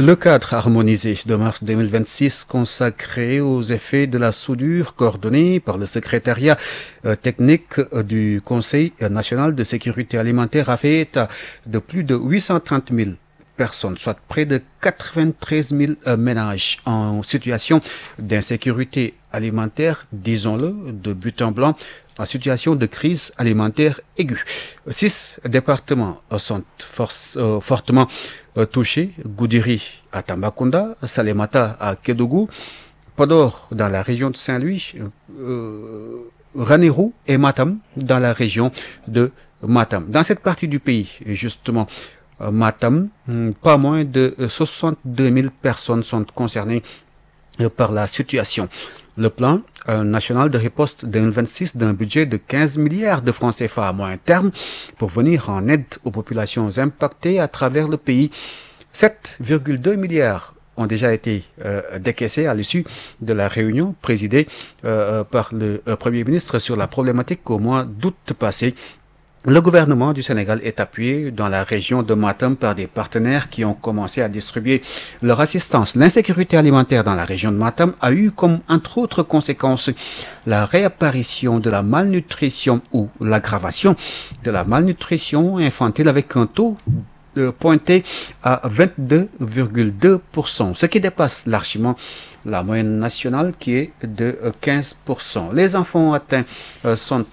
Le cadre harmonisé de mars 2026 consacré aux effets de la soudure coordonné par le secrétariat technique du Conseil national de sécurité alimentaire a fait état de plus de 830 000 personnes, soit près de 93 000 ménages en situation d'insécurité alimentaire, disons-le, de but en blanc, en situation de crise alimentaire aiguë. 6 départements sont fortement touchés: Goudiri à Tambacounda, Salémata à Kédougou, Podor dans la région de Saint-Louis, Ranérou et Matam dans la région de Matam. Dans cette partie du pays, justement, Matam, pas moins de 62 000 personnes sont concernées par la situation. Le plan national de riposte 2026 d'un budget de 15 milliards de francs CFA à moyen terme pour venir en aide aux populations impactées à travers le pays. 7,2 milliards ont déjà été décaissés à l'issue de la réunion présidée par le Premier ministre sur la problématique au mois d'août passé. Le gouvernement du Sénégal est appuyé dans la région de Matam par des partenaires qui ont commencé à distribuer leur assistance. L'insécurité alimentaire dans la région de Matam a eu comme, entre autres conséquences, la réapparition de la malnutrition ou l'aggravation de la malnutrition infantile avec un taux pointé à 22,2%, ce qui dépasse largement la moyenne nationale qui est de 15%. Les enfants atteints sont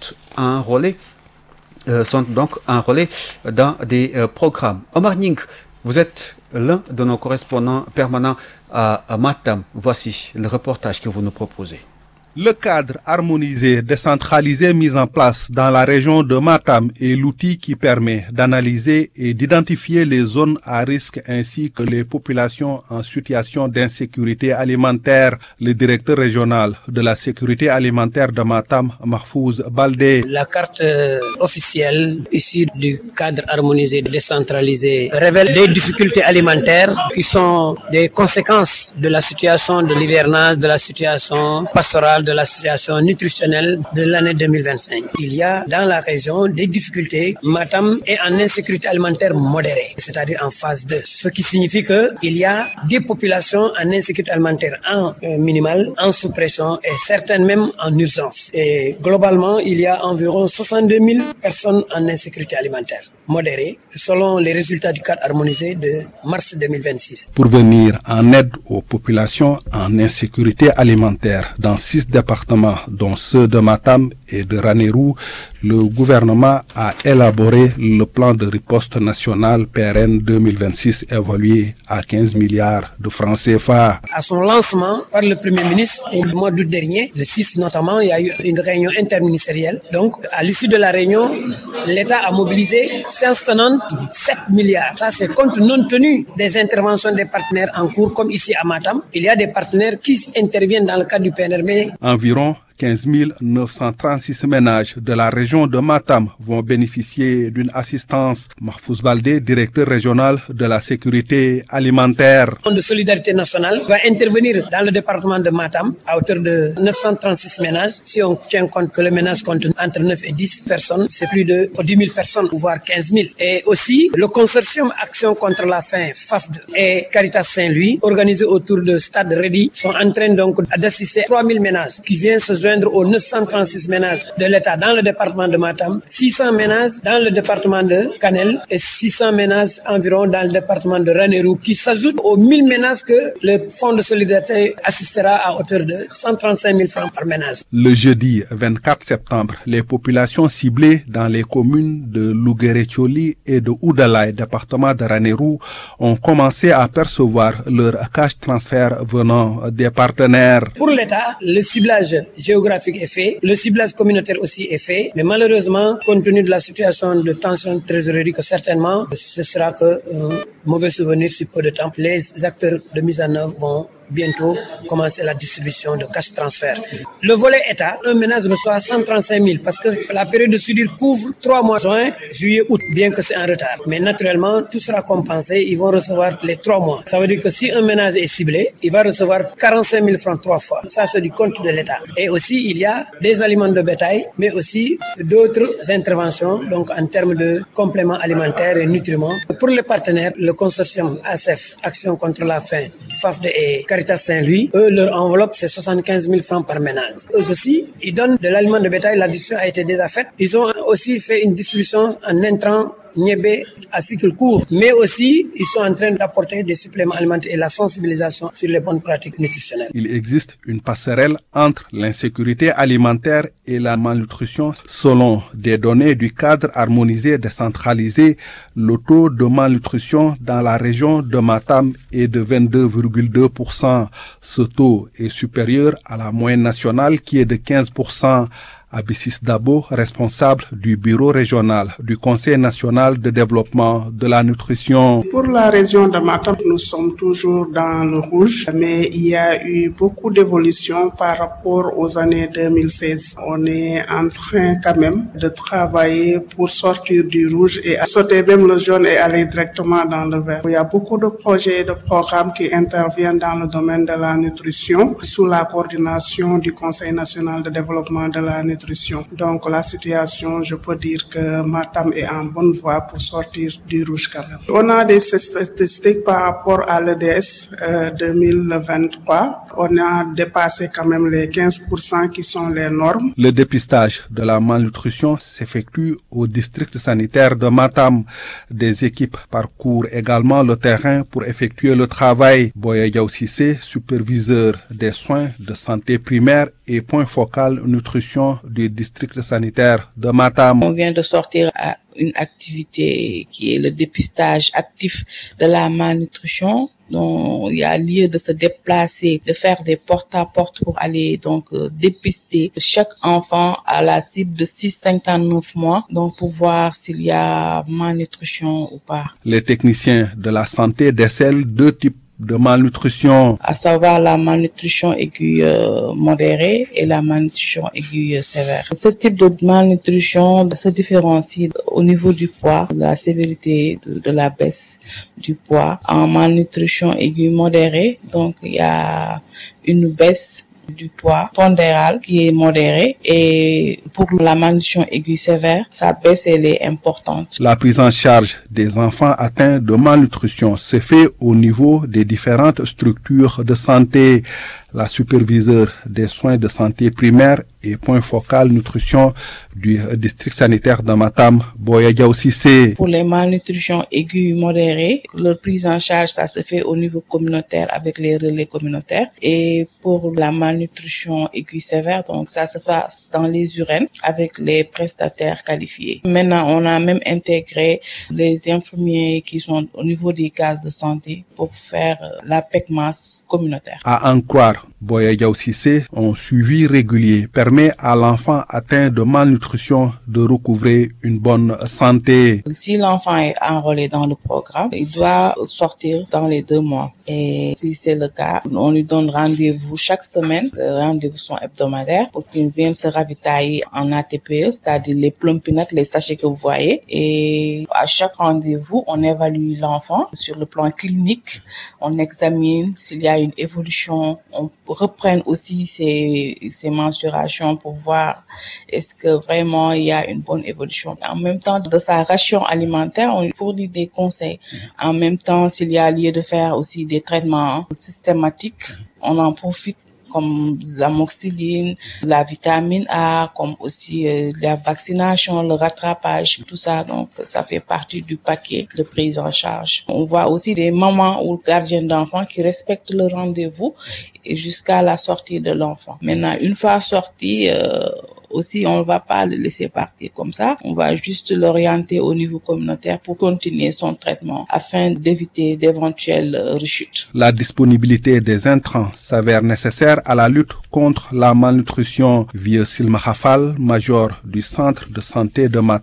donc enrôlés dans des programmes. Omar Ning, vous êtes l'un de nos correspondants permanents à Matam. Voici le reportage que vous nous proposez. Le cadre harmonisé décentralisé mis en place dans la région de Matam est l'outil qui permet d'analyser et d'identifier les zones à risque ainsi que les populations en situation d'insécurité alimentaire. Le directeur régional de la sécurité alimentaire de Matam, Mahfouz Baldé. La carte officielle issue du cadre harmonisé décentralisé révèle des difficultés alimentaires qui sont des conséquences de la situation de l'hivernage, de la situation pastorale, de la situation nutritionnelle de l'année 2025. Il y a dans la région des difficultés. Matam est en insécurité alimentaire modérée, c'est-à-dire en phase 2. Ce qui signifie qu'il y a des populations en insécurité alimentaire en minimale, en sous-pression et certaines même en urgence. Et globalement, il y a environ 62 000 personnes en insécurité alimentaire modérée, selon les résultats du cadre harmonisé de mars 2026. Pour venir en aide aux populations en insécurité alimentaire dans 6 départements, dont ceux de Matam et de Ranérou, le gouvernement a élaboré le plan de riposte national PRN 2026 évalué à 15 milliards de francs CFA. À son lancement par le Premier ministre, au mois d'août dernier, le 6 notamment, il y a eu une réunion interministérielle. Donc, à l'issue de la réunion, l'État a mobilisé séance tenante 7 milliards. Ça, c'est compte non tenu des interventions des partenaires en cours, comme ici à Matam. Il y a des partenaires qui interviennent dans le cadre du PNRB. Environ 15 936 ménages de la région de Matam vont bénéficier d'une assistance. Mahfouz Baldé, directeur régional de la sécurité alimentaire. Le Fonds de solidarité nationale va intervenir dans le département de Matam à hauteur de 936 ménages. Si on tient compte que les ménages comptent entre 9 et 10 personnes, c'est plus de 10 000 personnes, voire 15 000. Et aussi, le consortium Action contre la faim, FAFD et Caritas Saint-Louis, organisé autour de Stade Ready, sont en train donc d'assister 3 000 ménages qui viennent se joindre aux 936 ménages de l'État dans le département de Matam, 600 ménages dans le département de Kanel et 600 ménages environ dans le département de Ranérou, qui s'ajoutent aux 1000 ménages que le Fonds de solidarité assistera à hauteur de 135 000 francs par ménage. Le jeudi 24 septembre, les populations ciblées dans les communes de Louguéré-Thioli et de Oudalaï, département de Ranérou, ont commencé à percevoir leur cash transfert venant des partenaires. Pour l'État, le ciblage géographique est fait, le ciblage communautaire aussi est fait, mais malheureusement, compte tenu de la situation de tension trésorerie, que certainement, ce sera que mauvais souvenir si peu de temps, les acteurs de mise en œuvre vont bientôt commencer la distribution de cash transfert. Le volet État, un ménage reçoit 135 000 parce que la période de soudure couvre 3 mois, juin, juillet, août, bien que c'est en retard. Mais naturellement, tout sera compensé, ils vont recevoir les 3 mois. Ça veut dire que si un ménage est ciblé, il va recevoir 45 000 francs 3 fois. Ça, c'est du compte de l'État. Et aussi, il y a des aliments de bétail, mais aussi d'autres interventions, donc en termes de compléments alimentaires et nutriments. Pour les partenaires, le consortium ACEF, Action contre la faim, FAFD et Caritas Saint-Louis, eux, leur enveloppe, c'est 75 000 francs par ménage. Eux aussi, ils donnent de l'aliment de bétail, la distribution a été déjà faite. Ils ont aussi fait une distribution en intrants niébé à cycle court, mais aussi ils sont en train d'apporter des suppléments alimentaires et la sensibilisation sur les bonnes pratiques nutritionnelles. Il existe une passerelle entre l'insécurité alimentaire et la malnutrition. Selon des données du cadre harmonisé décentralisé, le taux de malnutrition dans la région de Matam est de 22,2%. Ce taux est supérieur à la moyenne nationale qui est de 15%. Abissis Dabo, responsable du bureau régional du Conseil national de développement de la nutrition. Pour la région de Matam, nous sommes toujours dans le rouge, mais il y a eu beaucoup d'évolutions par rapport aux années 2016. On est en train quand même de travailler pour sortir du rouge et sauter même le jaune et aller directement dans le vert. Il y a beaucoup de projets et de programmes qui interviennent dans le domaine de la nutrition sous la coordination du Conseil national de développement de la nutrition. Donc la situation, je peux dire que Matam est en bonne voie pour sortir du rouge quand même. On a des statistiques par rapport à l'EDS 2023. On a dépassé quand même les 15% qui sont les normes. Le dépistage de la malnutrition s'effectue au district sanitaire de Matam. Des équipes parcourent également le terrain pour effectuer le travail. Boya Diaw Cissé, superviseur des soins de santé primaire et point focal nutrition du district sanitaire de Matam. On vient de sortir à une activité qui est le dépistage actif de la malnutrition. Donc, il y a lieu de se déplacer, de faire des porte-à-porte pour aller donc dépister chaque enfant à la cible de 6,59 mois, donc pour voir s'il y a malnutrition ou pas. Les techniciens de la santé décèlent deux types de malnutrition, à savoir la malnutrition aiguë modérée et la malnutrition aiguë sévère. Ce type de malnutrition se différencie au niveau du poids, de la sévérité de la baisse du poids. En malnutrition aiguë modérée, donc il y a une baisse du poids pondéral qui est modéré, et pour la malnutrition aiguë sévère, sa baisse elle est importante. La prise en charge des enfants atteints de malnutrition se fait au niveau des différentes structures de santé. La superviseure des soins de santé primaire et point focal nutrition du district sanitaire de Matam, Boya Diaw Cissé. Pour les malnutritions aiguës modérées, leur prise en charge, ça se fait au niveau communautaire avec les relais communautaires. Et pour la malnutrition aiguë sévère, donc ça se passe dans les urines avec les prestataires qualifiés. Maintenant, on a même intégré les infirmiers qui sont au niveau des cases de santé pour faire la PECMAS communautaire. À en croire Boya Diaw Cissé, un suivi régulier permet à l'enfant atteint de malnutrition de recouvrer une bonne santé. Si l'enfant est enrôlé dans le programme, il doit sortir dans les 2 mois. Et si c'est le cas, on lui donne rendez-vous chaque semaine. Les rendez-vous sont hebdomadaires pour qu'il vienne se ravitailler en ATPE, c'est-à-dire les plumpinates, les sachets que vous voyez. Et à chaque rendez-vous, on évalue l'enfant sur le plan clinique. On examine s'il y a une évolution. On reprend aussi ses mensurations pour voir est-ce que vraiment il y a une bonne évolution. En même temps, de sa ration alimentaire, on fournit des conseils. En même temps, s'il y a lieu de faire aussi des traitements systématiques, on en profite, comme l'amoxicilline, la vitamine A, comme aussi la vaccination, le rattrapage, tout ça. Donc, ça fait partie du paquet de prise en charge. On voit aussi des mamans ou gardiens d'enfants qui respectent le rendez-vous et jusqu'à la sortie de l'enfant. Maintenant, une fois sorti, aussi, on ne va pas le laisser partir comme ça. On va juste l'orienter au niveau communautaire pour continuer son traitement afin d'éviter d'éventuelles rechutes. La disponibilité des intrants s'avère nécessaire à la lutte contre la malnutrition. Vieux Silma Hafal, major du centre de santé de Matam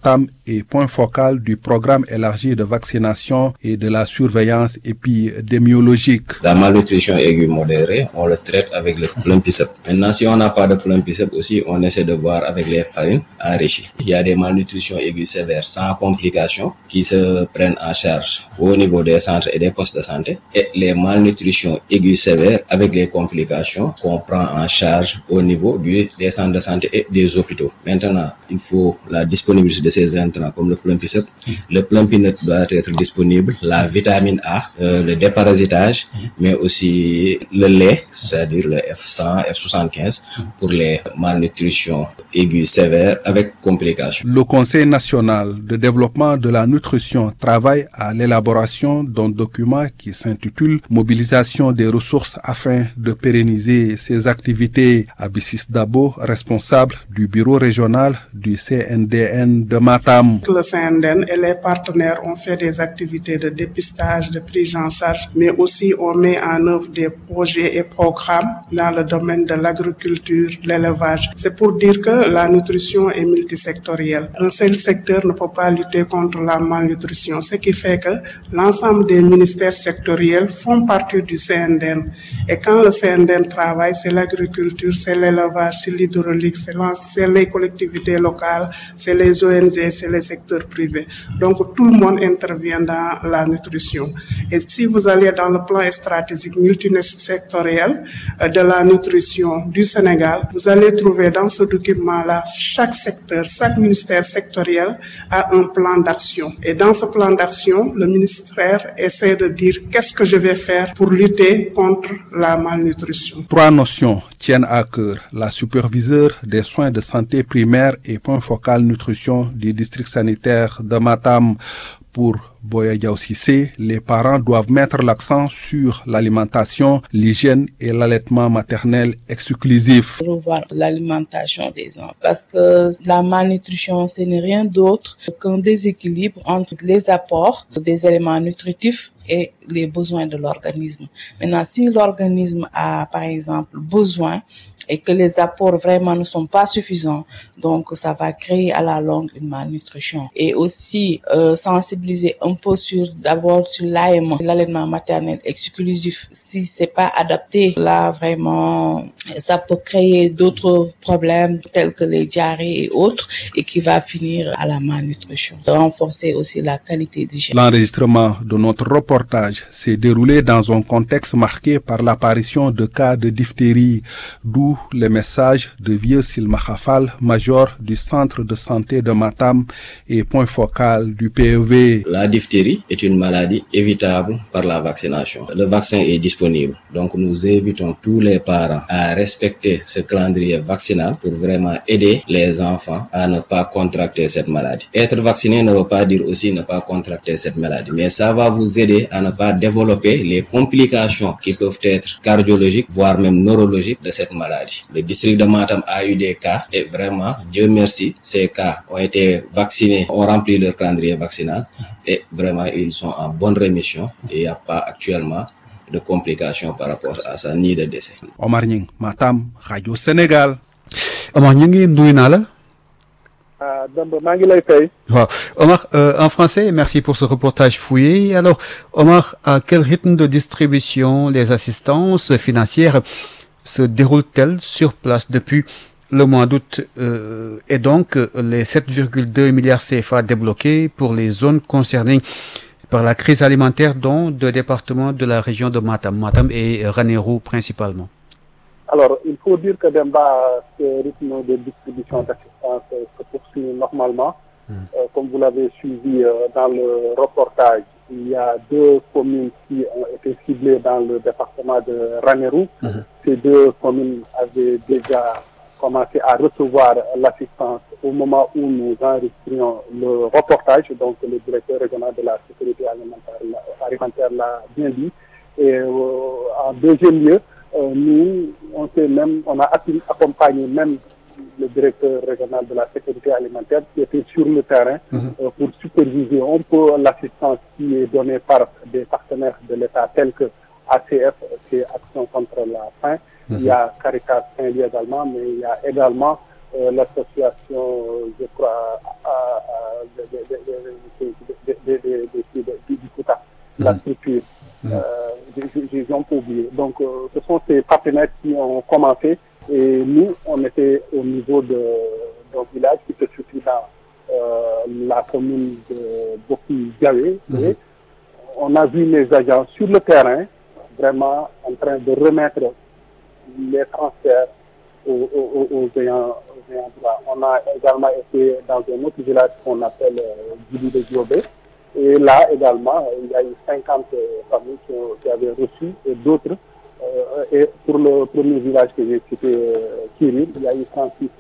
et point focal du programme élargi de vaccination et de la surveillance épidémiologique. La malnutrition aiguë modérée, on le traite avec le plumpicep. Maintenant, si on n'a pas de plumpicep aussi, on essaie de voir avec les farines enrichies. Il y a des malnutritions aiguës sévères sans complications qui se prennent en charge au niveau des centres et des postes de santé, et les malnutritions aiguës sévères avec les complications qu'on prend en charge au niveau des centres de santé et des hôpitaux. Maintenant, il faut la disponibilité de ces intrants comme le plumpicep. Le Plumpy'Nut doit être disponible, la vitamine A, le déparasitage, mais aussi le lait, c'est-à-dire le F100, F75 pour les malnutritions aiguës sévères avec complications. Le Conseil national de développement de la nutrition travaille à l'élaboration d'un document qui s'intitule « Mobilisation des ressources afin de pérenniser ces activités ». Abyssis Dabo, responsable du bureau régional du CNDN de Matam. Le CNDN et les partenaires ont fait des activités de dépistage, de prise en charge, mais aussi on met en œuvre des projets et programmes dans le domaine de l'agriculture, l'élevage. C'est pour dire que la nutrition est multisectorielle. Un seul secteur ne peut pas lutter contre la malnutrition, ce qui fait que l'ensemble des ministères sectoriels font partie du CNDN. Et quand le CNDN travaille, c'est l'agriculture, c'est l'élevage, c'est l'hydraulique, c'est les collectivités locales, c'est les ONG, c'est les secteurs privés. Donc tout le monde intervient dans la nutrition. Et si vous allez dans le plan stratégique multisectoriel de la nutrition du Sénégal, vous allez trouver dans ce document-là, chaque secteur, chaque ministère sectoriel a un plan d'action. Et dans ce plan d'action, le ministère essaie de dire qu'est-ce que je vais faire pour lutter contre la malnutrition. 3 notions tiennent à cœur. La superviseure des soins de santé primaire et point focal nutrition du district sanitaire de Matam. Pour Boya Diaw Cissé, les parents doivent mettre l'accent sur l'alimentation, l'hygiène et l'allaitement maternel exclusif. Revoir l'alimentation des enfants parce que la malnutrition, ce n'est rien d'autre qu'un déséquilibre entre les apports des éléments nutritifs et les besoins de l'organisme. Maintenant, si l'organisme a, par exemple, besoin et que les apports vraiment ne sont pas suffisants, donc ça va créer à la longue une malnutrition. Et aussi sensibiliser un peu d'abord sur l'allaitement maternel exclusif. Si c'est pas adapté, là vraiment, ça peut créer d'autres problèmes tels que les diarrhées et autres et qui va finir à la malnutrition. Renforcer aussi la qualité d'hygiène. L'enregistrement de notre reportage s'est déroulé dans un contexte marqué par l'apparition de cas de diphtérie, d'où les messages de Vieux Silmahafal, major du centre de santé de Matam et point focal du PEV. La diphtérie est une maladie évitable par la vaccination. Le vaccin est disponible, donc nous invitons tous les parents à respecter ce calendrier vaccinal pour vraiment aider les enfants à ne pas contracter cette maladie. Être vacciné ne veut pas dire aussi ne pas contracter cette maladie, mais ça va vous aider à ne pas développer les complications qui peuvent être cardiologiques, voire même neurologiques de cette maladie. Le district de Matam a eu des cas et vraiment, Dieu merci, ces cas ont été vaccinés, ont rempli leur calendrier vaccinal et vraiment ils sont en bonne rémission et il n'y a pas actuellement de complications par rapport à ça ni de décès. Omar Nying, Matam, Radio Sénégal. Omar Nying, nuyu naa la. Wow. Omar, en français, merci pour ce reportage fouillé. Alors, Omar, à quel rythme de distribution les assistances financières se déroulent-elles sur place depuis le mois d'août et donc les 7,2 milliards CFA débloqués pour les zones concernées par la crise alimentaire dont 2 départements de la région de Matam et Ranérou principalement? Alors, il faut dire que ce rythme de distribution d'assistance se poursuit normalement. Comme vous l'avez suivi dans le reportage, il y a 2 communes qui ont été ciblées dans le département de Ranérou. Ces 2 communes avaient déjà commencé à recevoir l'assistance au moment où nous enregistrions le reportage. Donc, le directeur régional de la sécurité alimentaire l'a bien dit. Et en deuxième lieu, nous, on a accompagné même le directeur régional de la sécurité alimentaire qui était sur le terrain pour superviser un peu l'assistance qui est donnée par des partenaires de l'État tels que ACF, c'est Action contre la faim. Il y a Caritas Saint-Louis également, mais il y a également l'association, je crois, du Kouta, la structure. J'ai un peu oublié. Donc, ce sont ces partenaires qui ont commencé et nous, on était au niveau d'un village qui se situe dans la commune de Boki-Diawé. Et on a vu les agents sur le terrain vraiment en train de remettre les transferts aux ayants droit. On a également été dans un autre village qu'on appelle Djibou de Diobé. Et là également, il y a eu 50 familles qui avaient reçu et d'autres. Et pour le premier village que j'ai cité, Kiril, il y a eu 36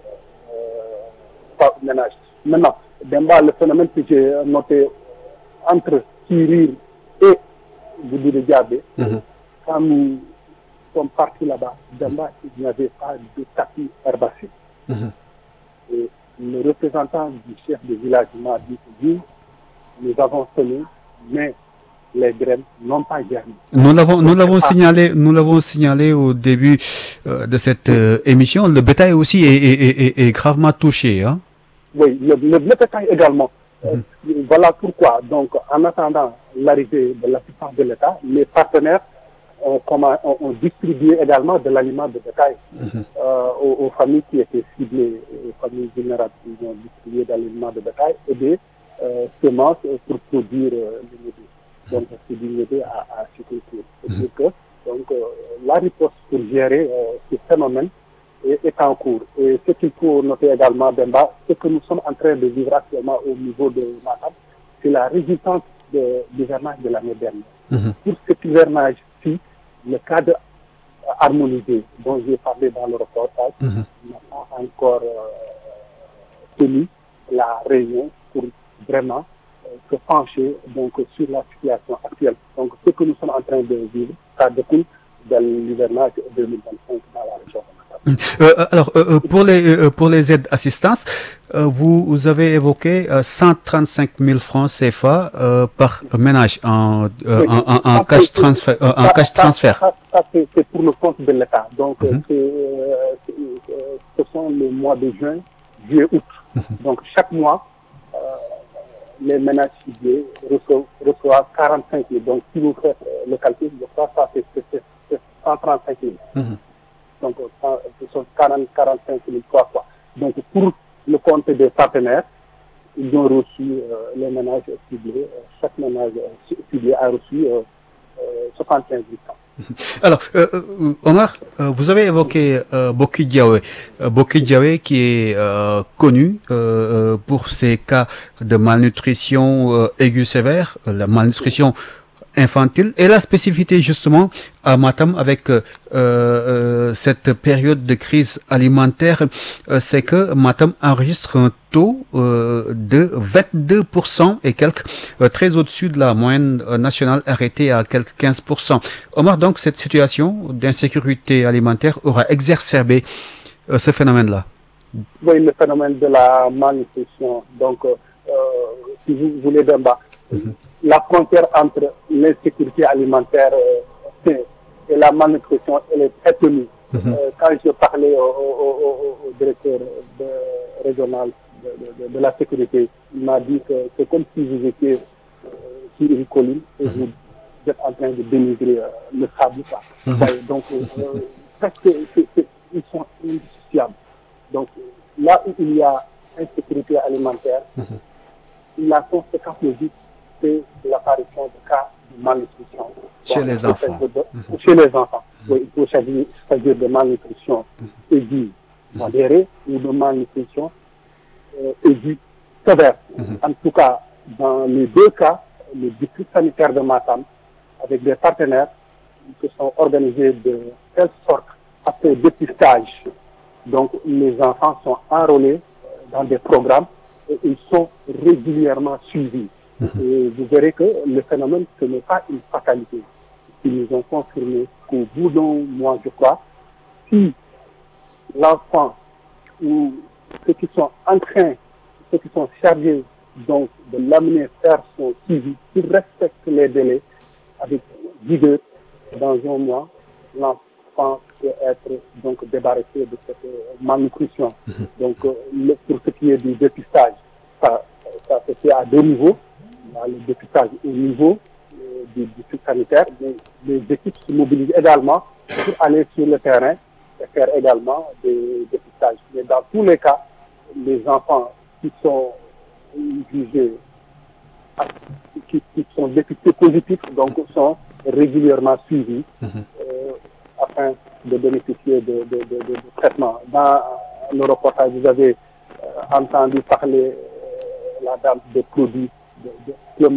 ménages. Maintenant, Demba, le phénomène que j'ai noté entre Kiril et Djibou de Diabé, quand nous sommes partis là-bas, Demba, il n'y avait pas de tapis herbacé. Et le représentant du chef de village m'a dit que nous avons semé, mais les graines n'ont pas germé. Nous l'avons signalé au début de cette émission. Le bétail aussi est gravement touché, hein? Oui, le bétail également. Voilà pourquoi. Donc, en attendant l'arrivée de l'assistance de l'État, les partenaires ont distribué également de l'aliment de bétail aux familles qui étaient ciblées, aux familles vulnérables. Ils ont distribué de l'aliment de bétail et des semences pour produire l'immobilier. Donc, c'est du métier à sécurité. C'est-à-dire que la riposte pour gérer ce phénomène est en cours. Et ce qu'il faut noter également, Bemba, ce que nous sommes en train de vivre actuellement au niveau de Matam, c'est la résistance de l'hivernage de l'année dernière. Pour cet hivernage-ci, le cadre harmonisé dont j'ai parlé dans le reportage n'a pas encore tenu la réunion pour vraiment se pencher donc, sur la situation actuelle. Donc, ce que nous sommes en train de vivre, ça découle de l'hivernage 2025 dans la région. Alors, pour les aides assistance, vous avez évoqué 135 000 francs CFA par ménage en cash transfert. Ça, c'est pour le compte de l'État. Donc, ce sont les mois de juin, juillet, août. Donc, chaque mois, les ménages ciblés reçoivent 45 000. Donc, si vous faites le calcul, je crois que c'est 135 000. Donc, ce sont 45 000 3 fois. Donc, pour le compte des partenaires, ils ont reçu les ménages ciblés. Chaque ménage ciblé a reçu 75 000 francs. Alors, Omar, vous avez évoqué Boki Diawé qui est connu pour ses cas de malnutrition aiguë sévère, la malnutrition infantile, et la spécificité justement à Matam avec cette période de crise alimentaire, c'est que Matam enregistre un taux de 22% et quelques, très au-dessus de la moyenne nationale arrêtée à quelques 15%. Omar, donc cette situation d'insécurité alimentaire aura exacerbé ce phénomène-là. Oui, le phénomène de la malnutrition. Donc, si vous voulez d'un bas, la frontière entre l'insécurité alimentaire et la malnutrition, elle est très tenue. Quand je parlais au directeur régional de la sécurité, il m'a dit que c'est comme si vous étiez sur une colline et vous êtes en train de dénigrer le sable. Donc, ils sont indissociables. Donc, là où il y a insécurité alimentaire, la conséquence logique, c'est l'apparition de cas de malnutrition. Chez les enfants. Chez les enfants. Oui, il faut s'agir de malnutrition aiguë, modérée, ou de malnutrition aiguë sévère. En tout cas, dans les deux cas, le district sanitaire de Matam, avec des partenaires qui sont organisés de telle sorte après dépistage. Donc, les enfants sont enrôlés dans des programmes et ils sont régulièrement suivis. Et vous verrez que le phénomène, ce n'est pas une fatalité. Ils nous ont confirmé qu'au bout d'un mois, je crois, si l'enfant ou ceux qui sont chargés donc de l'amener faire son suivi, s'ils respectent les délais avec vigueur, dans un mois, l'enfant enfants peut être donc débarrassé de cette malnutrition. Donc, pour ce qui est du dépistage, ça se fait à deux niveaux. Il y a le dépistage au niveau du district sanitaire, mais les équipes se mobilisent également pour aller sur le terrain et faire également des dépistages. Mais dans tous les cas, les enfants qui sont jugés, qui sont dépistés positifs, donc sont régulièrement suivis afin de bénéficier de traitement. Dans le reportage, vous avez entendu parler la dame des produits de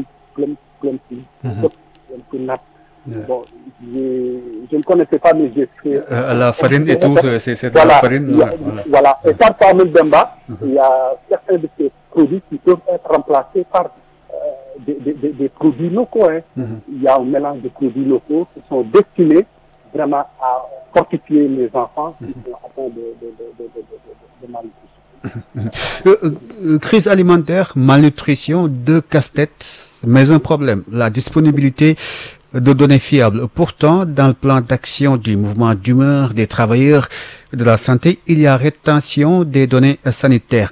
nat. Bon, je ne connaissais pas, mais j'ai fait... la farine et tout, c'est de voilà, la farine. Voilà. Et par Kamel Demba, il y a certains de ces produits qui peuvent être remplacés par des produits locaux. Il y a un mélange de produits locaux qui sont destinés vraiment à fortifier les enfants qui sont atteints de malnutrition. Crise alimentaire, malnutrition, deux casse-têtes, mais un problème, la disponibilité de données fiables. Pourtant, dans le plan d'action du mouvement d'humeur des travailleurs de la santé, il y a rétention des données sanitaires.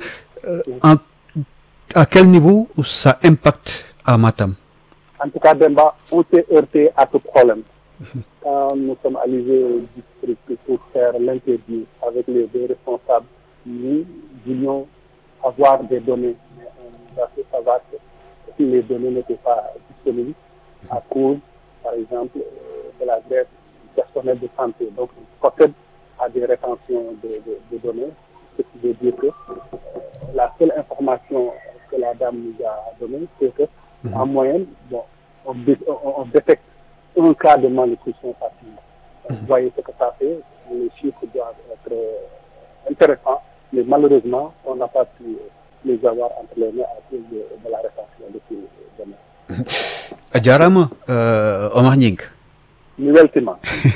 À quel niveau ça impacte à Matam? En tout cas, Demba, on s'est heurté à ce problème. Quand nous sommes arrivés au district pour faire l'interview avec les deux responsables, nous voulions avoir des données, mais on nous a fait savoir que les données n'étaient pas disponibles à cause, par exemple, de la grève du personnel de santé. Donc, on procède à des rétentions de données, ce qui veut dire que la seule information que la dame nous a donnée, c'est que en moyenne, bon, on détecte un cas de malnutrition par jour. Vous voyez ce que ça fait, les chiffres doivent être intéressants, mais malheureusement, on n'a pas pu les avoir entre les mains à cause de la rétention de ces données. Jarama, Omar Nying. Nouvelle Tima.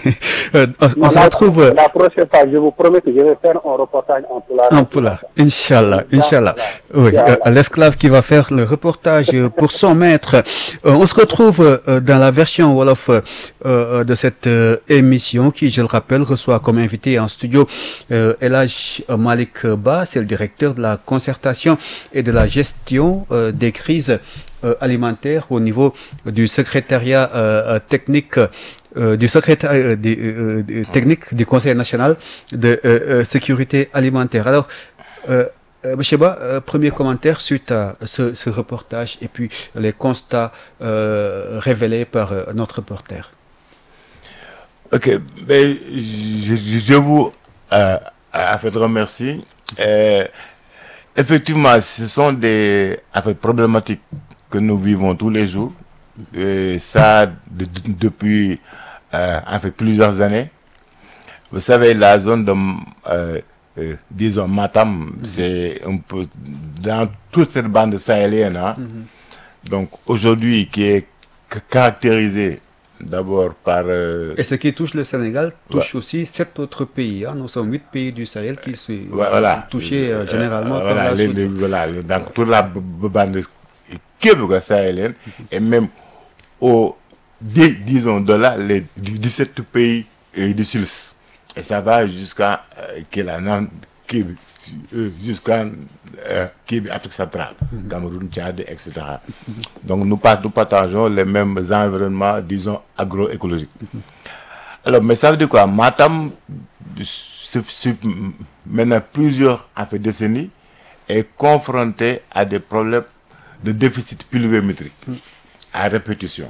On se retrouve. La prochaine fois, je vous promets que je vais faire un reportage en Poulard. En Poulard, Inch'Allah. Oui, l'esclave qui va faire le reportage pour son maître. On se retrouve dans la version Wolof de cette émission qui, je le rappelle, reçoit comme invité en studio El Hadj Malik Ba, c'est le directeur de la concertation et de la gestion des crises alimentaires au niveau du secrétariat technique du secrétaire technique du Conseil national de sécurité alimentaire. Alors, M. Ba, premier commentaire suite à ce reportage et puis les constats révélés par notre reporter. Ok, ben, je vous remercie. Effectivement, ce sont des problématiques que nous vivons tous les jours. Et ça, depuis plusieurs années. Vous savez, la zone de, disons, Matam, c'est un peu dans toute cette bande sahélienne. Hein. Donc, aujourd'hui, qui est caractérisée d'abord par... Et ce qui touche le Sénégal touche aussi 7 autres pays. Hein. Nous sommes 8 pays du Sahel qui sont touchés généralement par la zone. Voilà, dans toute la bande sahélienne et même disons de là, les 17 pays du SULS. Et ça va jusqu'à jusqu'à Afrique centrale, Cameroun, Tchad, etc. Donc nous partageons les mêmes environnements, disons, agroécologiques. Alors, mais ça veut dire quoi? Matam, maintenant plusieurs décennies, est confronté à des problèmes de déficit pluviométrique à répétition.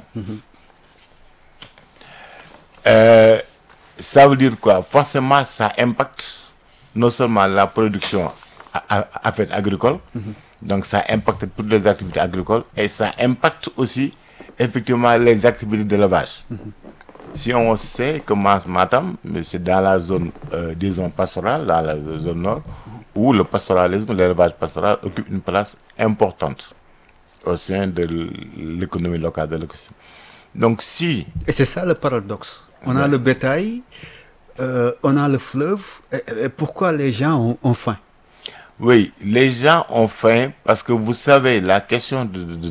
Ça veut dire quoi? Forcément, ça impacte non seulement la production agricole, donc ça impacte toutes les activités agricoles, et ça impacte aussi effectivement les activités d'élevage. Si on sait que Matam, c'est dans la zone, disons, pastorale, dans la zone nord, où le pastoralisme, l'élevage pastoral occupe une place importante au sein de l'économie locale de l'écosystème. Donc si... Et c'est ça le paradoxe. On a le bétail, on a le fleuve. Et pourquoi les gens ont faim? Oui, les gens ont faim parce que vous savez, la question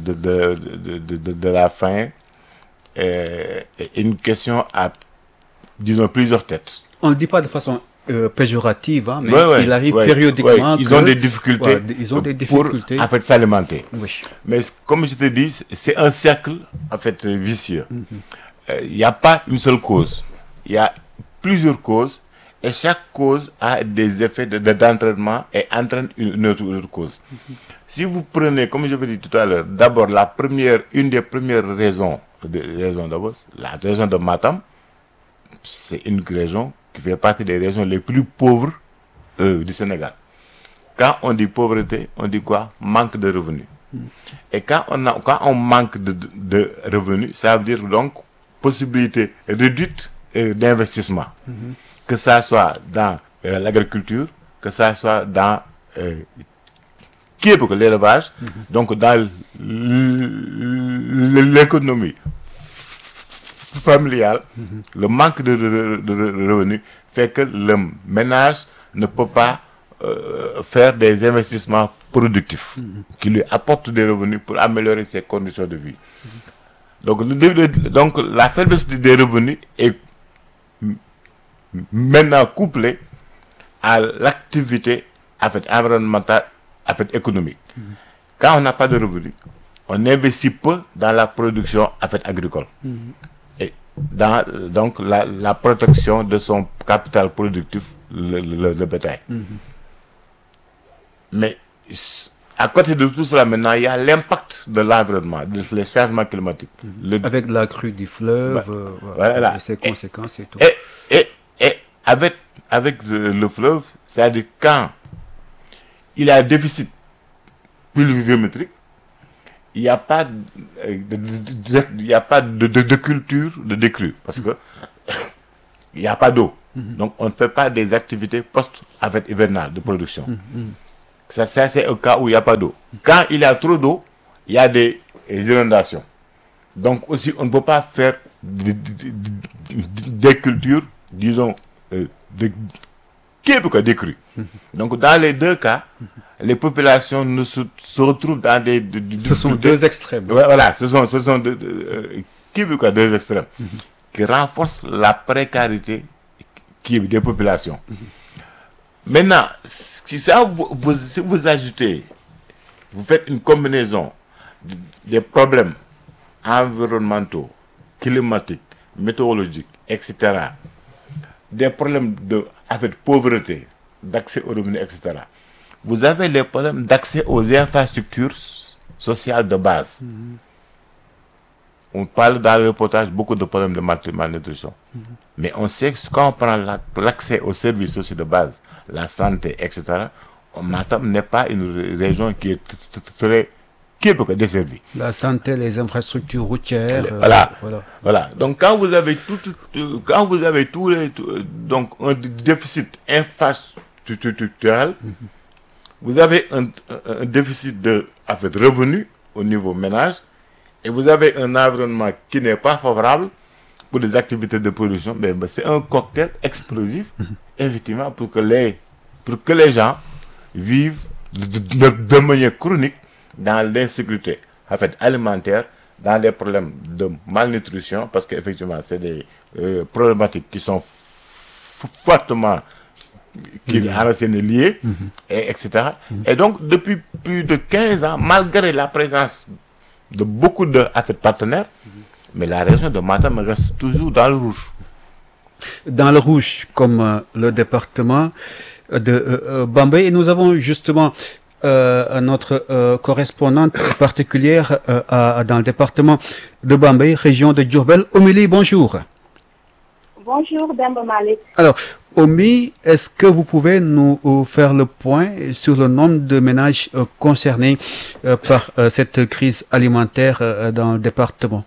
de la faim est une question disons, plusieurs têtes. On ne le dit pas de façon péjorative, hein, mais il arrive ouais, périodiquement. Ils ont des difficultés. Ils ont des difficultés pour, en fait, s'alimenter. Oui. Mais comme je te dis, c'est un cercle, en fait, vicieux. Il n'y a pas une seule cause. Il y a plusieurs causes. Et chaque cause a des effets d'entraînement et entraîne une autre cause. Si vous prenez, comme je vous dit tout à l'heure, d'abord une des premières raisons d'abord, la région de Matam, c'est une région qui fait partie des régions les plus pauvres du Sénégal. Quand on dit pauvreté, on dit quoi? Manque de revenus. Et quand on manque de revenus, ça veut dire donc possibilité réduite d'investissement. Que ça soit dans l'agriculture, que ça soit dans l'élevage, donc dans l'économie familiale, le manque de revenus fait que le ménage ne peut pas faire des investissements productifs qui lui apportent des revenus pour améliorer ses conditions de vie. Donc la faiblesse des revenus est maintenant couplé à l'activité environnementale, économique. Quand on n'a pas de revenus, on investit peu dans la production agricole et dans donc la protection de son capital productif, le bétail. Mais à côté de tout cela, maintenant, il y a l'impact de l'environnement, les changements climatiques. Avec la crue du fleuve, voilà. Et ses conséquences et tout. Et avec le fleuve, c'est-à-dire quand il y a un déficit pluviométrique, il n'y a pas de culture de décrue parce que il n'y a pas d'eau. Donc on ne fait pas des activités post-hivernales de production. Ça c'est un cas où il n'y a pas d'eau. Quand il y a trop d'eau, il y a des inondations. Donc aussi on ne peut pas faire des cultures, disons, décrues. Donc dans les deux cas, les populations se retrouvent dans ce sont deux extrêmes. Voilà, ce sont deux extrêmes qui renforcent la précarité des populations. Maintenant, si vous ajoutez, vous faites une combinaison des problèmes environnementaux, climatiques, météorologiques, etc., des problèmes de pauvreté, d'accès aux revenus, etc., vous avez les problèmes d'accès aux infrastructures sociales de base. On parle dans le reportage beaucoup de problèmes de malnutrition. Mais on sait que quand on prend l'accès aux services sociaux de base, la santé, etc., Matam n'est pas une région qui est très desservie. La santé, les infrastructures routières. Voilà. Donc quand vous avez donc un déficit infrastructurel, vous avez un déficit de revenus au niveau ménage et vous avez un environnement qui n'est pas favorable pour des activités de production. Mais c'est un cocktail explosif, effectivement, pour que les gens vivent de manière chronique dans l'insécurité alimentaire, dans des problèmes de malnutrition, parce qu'effectivement, c'est des problématiques qui sont fortement liées, etc. Et donc, depuis plus de 15 ans, malgré la présence de beaucoup de partenaires, mais la région de Matam reste toujours dans le rouge. Dans le rouge, comme le département de Bambey. Et nous avons justement notre correspondante particulière dans le département de Bambey, région de Diourbel. Omélie, bonjour. Bonjour, Demba Malik. Alors, Omi, est-ce que vous pouvez nous faire le point sur le nombre de ménages concernés par cette crise alimentaire dans le département?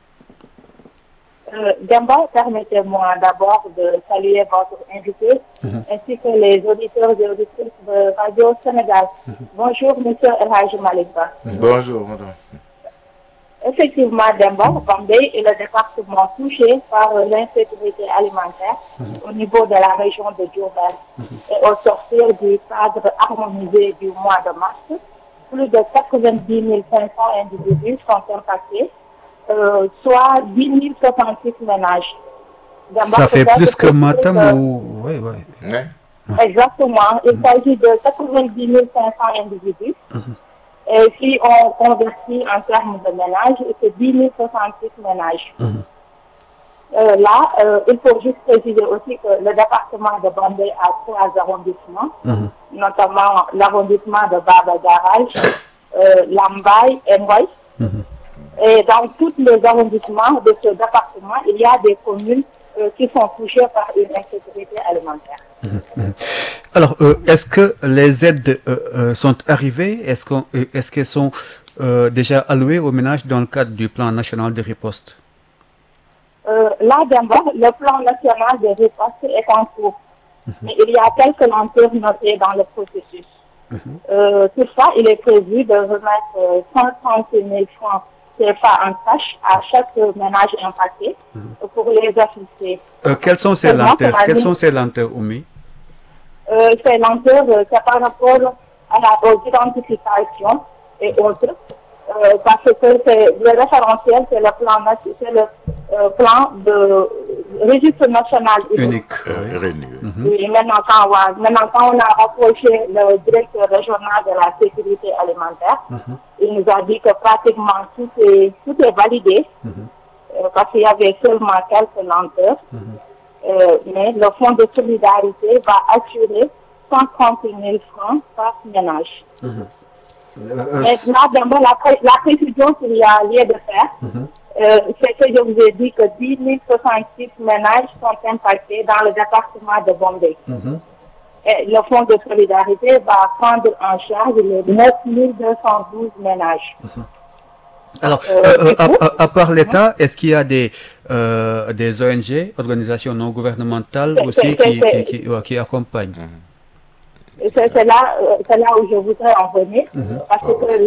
Demba, permettez-moi d'abord de saluer votre invité ainsi que les auditeurs et auditrices de Radio Sénégal. Bonjour, monsieur El Hadji Malick Ba. Bonjour, madame. Effectivement, Demba, Bambey est le département touché par l'insécurité alimentaire au niveau de la région de Diourbel. Et au sortir du cadre harmonisé du mois de mars, plus de 90 500 individus sont impactés, soit 10 066 ménages. Ça fait plus que Matam ou... Oui, oui. Ouais. Exactement. Il s'agit de 90 500 individus. Et si on convertit en termes de ménages, c'est 10 066 ménages. Là, il faut juste préciser aussi que le département de Bambey a 3 arrondissements, notamment l'arrondissement de Baba Garage, Lambaye et Ngoy. Et dans tous les arrondissements de ce département, il y a des communes qui sont touchées par une insécurité alimentaire. Alors, est-ce que les aides sont arrivées? Est-ce qu'elles sont déjà allouées aux ménages dans le cadre du plan national de riposte? Là, d'abord, le plan national de riposte est en cours. Mais il y a quelques lenteurs notées dans le processus. Toutefois, il est prévu de remettre 130 000 francs CFA en cash à chaque ménage impacté pour les assister. Quelles sont ces lenteurs, Oumi? Ces lenteurs, c'est par rapport aux identifications et autres. Parce que le référentiel, c'est le plan de registre national unique. Oui, maintenant, quand on a rapproché le directeur régional de la sécurité alimentaire, il nous a dit que pratiquement tout est validé, parce qu'il y avait seulement quelques lenteurs. Mais le fonds de solidarité va assurer 130 000 francs par ménage. Maintenant, d'abord, la précision qu'il y a lieu de faire, c'est que je vous ai dit que 10 066 ménages sont impactés dans le département de Bambey. Et le fonds de solidarité va prendre en charge les 9 212 ménages. Alors, à part l'État, est-ce qu'il y a des ONG, organisations non gouvernementales aussi qui accompagnent? C'est là où je voudrais en venir, parce que